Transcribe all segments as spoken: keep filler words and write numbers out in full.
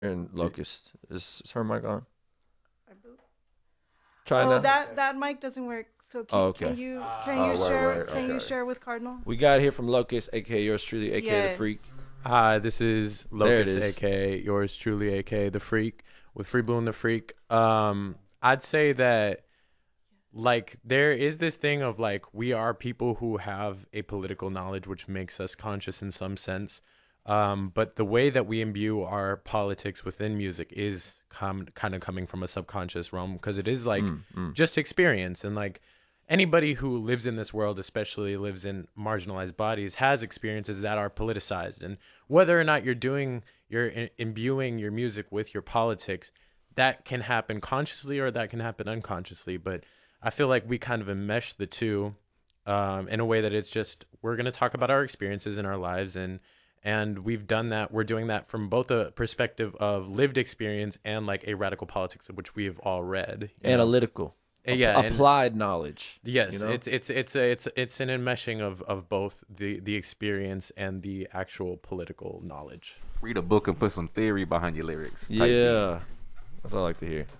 And Locust. Is, is her mic on? I bel- Try Oh, now. that that mic doesn't work. So Oh, can, okay. can you can Oh, you right, share right. can you Okay. share with Cardinal? We got here from Locust, aka yours truly, aka the Yes. Freak. Hi, this is There it Locust, is. aka yours truly, aka the Freak, with Free Boone the Freak. Um, I'd say that like there is this thing of like we are people who have a political knowledge which makes us conscious in some sense. Um, but the way that we imbue our politics within music is com- kind of coming from a subconscious realm because it is like Mm, mm. just experience and like anybody who lives in this world, especially lives in marginalized bodies, has experiences that are politicized. And whether or not you're doing, you're in- imbuing your music with your politics, that can happen consciously or that can happen unconsciously. But I feel like we kind of enmesh the two um, in a way that it's just we're going to talk about our experiences in our lives and and we've done that. We're doing that from both a perspective of lived experience and like a radical politics, which we have all read. you know? Analytical. Uh, yeah, and- Applied knowledge. Yes, you know? it's it's it's a, it's it's an enmeshing of, of both the, the experience and the actual political knowledge. Read a book and put some theory behind your lyrics. type Yeah. That's all I like to hear.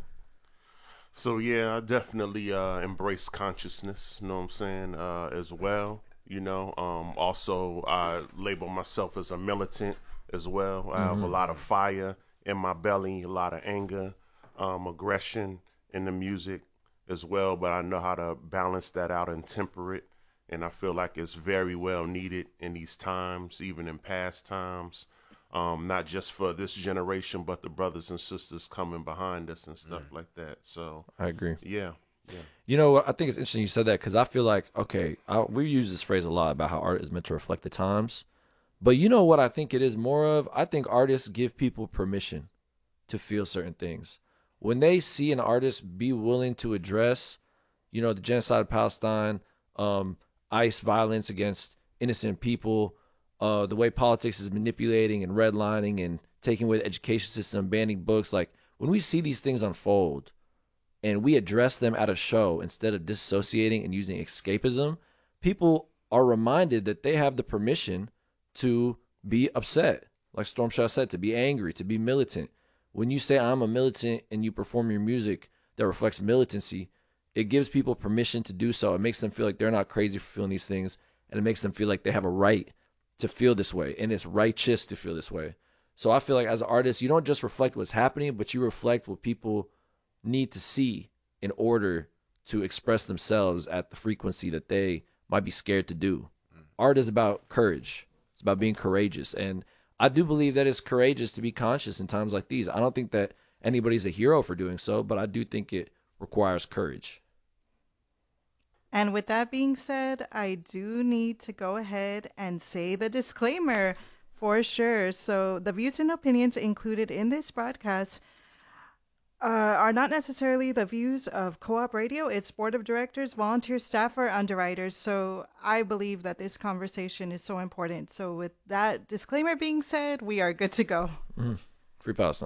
So yeah, I definitely uh, embrace consciousness. You know what I'm saying? Uh, as well. You know. Um, also, I label myself as a militant as well. I have a lot of fire in my belly, a lot of anger, um, aggression in the music as well. But I know how to balance that out and temper it. And I feel like it's very well needed in these times, even in past times. Um, not just for this generation, but the brothers and sisters coming behind us and stuff like that. So, I agree. yeah. You know what? I think it's interesting you said that because I feel like, okay, I, we use this phrase a lot about how art is meant to reflect the times. But you know what I think it is more of? I think artists give people permission to feel certain things. When they see an artist be willing to address, you know, the genocide of Palestine, um, ICE violence against innocent people, uh, the way politics is manipulating and redlining and taking away the education system, banning books. Like when we see these things unfold and we address them at a show instead of disassociating and using escapism, people are reminded that they have the permission to be upset. Like Storm Shaw said, to be angry, to be militant. When you say I'm a militant and you perform your music that reflects militancy, it gives people permission to do so. It makes them feel like they're not crazy for feeling these things, and it makes them feel like they have a right to feel this way, and it's righteous to feel this way. So I feel like as an artist, you don't just reflect what's happening, but you reflect what people need to see in order to express themselves at the frequency that they might be scared to do. Art is about courage. It's about being courageous. And I do believe that it's courageous to be conscious in times like these. I don't think that anybody's a hero for doing so, but I do think it requires courage. And with that being said, I do need to go ahead and say the disclaimer for sure. So, the views and opinions included in this broadcast uh, are not necessarily the views of Co-op Radio, its board of directors, volunteer staff, or underwriters. So, I believe that this conversation is so important. So, with that disclaimer being said, we are good to go. Mm. Free Palestine.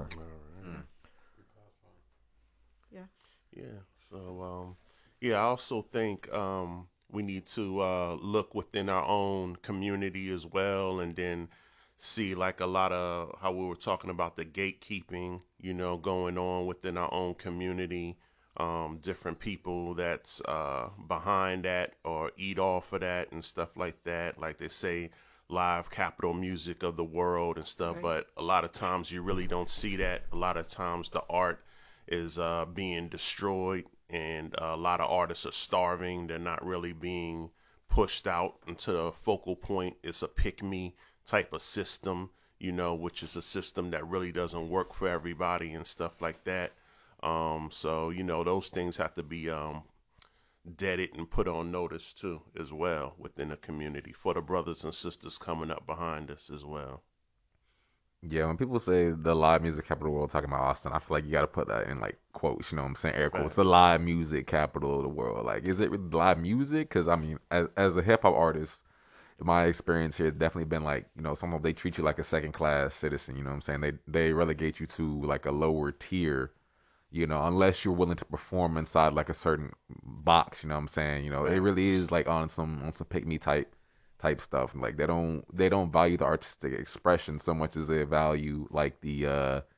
Yeah. Yeah. So, um, yeah, I also think um, we need to uh, look within our own community as well, and then see like a lot of how we were talking about the gatekeeping, you know, going on within our own community, um, different people that's uh, behind that or eat off of that and stuff like that. Like they say, live capital music of the world and stuff, Right. but a lot of times you really don't see that. A lot of times the art is uh, being destroyed, and a lot of artists are starving. They're not really being pushed out into a focal point. It's a pick-me type of system, you know, which is a system that really doesn't work for everybody and stuff like that. Um, so, you know, those things have to be um, deaded and put on notice too, as well, within the community for the brothers and sisters coming up behind us as well. Yeah, when people say the live music capital of the world, talking about Austin, I feel like you got to put that in like quotes. You know what I'm saying? Air quotes. The live music capital of the world. Like, is it really live music? Because I mean, as as a hip hop artist, my experience here has definitely been like, you know, sometimes they treat you like a second class citizen. You know what I'm saying? They they relegate you to like a lower tier. You know, unless you're willing to perform inside like a certain box. You know what I'm saying? You know, it really is like on some on some pick me type type stuff. Like they don't they don't value the artistic expression so much as they value like the uh